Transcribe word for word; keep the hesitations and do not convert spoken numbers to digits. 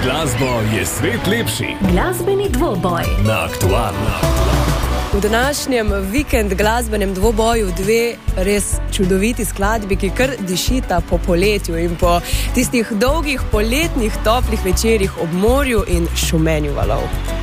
glasbo je svet lepši. Glasbeni dvoboj Na Aktualno. V današnjem vikend glasbenem dvoboju dve res čudoviti skladbi, ki kar dišita po poletju in po tistih dolgih poletnih toplih večerjih ob morju in šumenju valov.